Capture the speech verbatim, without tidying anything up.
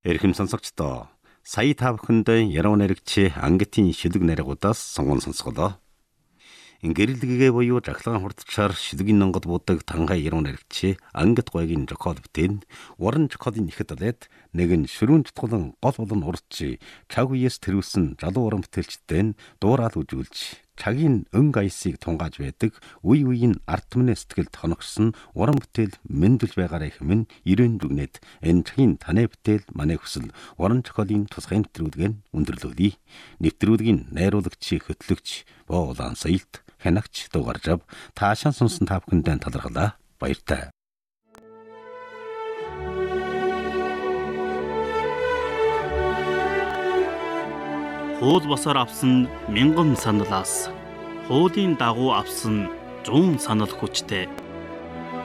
Эрхэм сонсогчдоо сая та бүхэндээ яруу найрагчи ангитын шүлэг найрагуудаас сонгон сонсголоо. Гэрэлдэгээ буюу жахлаган хурдчаар шүлгийн нонгод будаг тангай яруу найрагчи ангит гойгийн жохол бүтээн уран жохолын ихэд далайд нэгэн шөрүүн чутгалан гол болон урдчи чагүйес тэрүүлсэн жалуу уран бүтээлчтэй дуурал үжүүлж чагийн өнг аясыг тунгааж байдаг үе үеийн арт түмний сэтгэлд хоногсон уран бүтээл мэндэл байгаараа хэмээн ирээн дүгнээд энэ чагийн танай бүтээл манай хүсэл уран жохолын тусгай нэвтрүүлгэн өндөрлөөлье. Нэвтрүүлгийн найруулагч хөтлөгч Боолан Соёлт хянагч дугаржав таашаан сонсон та бүхэндээ талархлаа. Баяртай. Хуул босоор авсан мянган саналаас хуулийн дагуу авсан зүүн санал хүчтэй